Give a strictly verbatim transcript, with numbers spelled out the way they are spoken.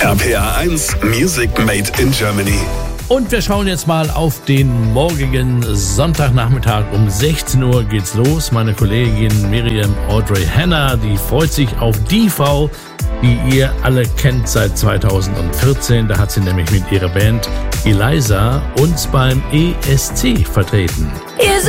R P R eins Music Made in Germany. Und wir schauen jetzt mal auf den morgigen Sonntagnachmittag. Um sechzehn Uhr geht's los. Meine Kollegin Miriam Audrey Hanna, die freut sich auf die Frau, die ihr alle kennt seit zweitausendvierzehn. Da hat sie nämlich mit ihrer Band Eliza uns beim E S C vertreten.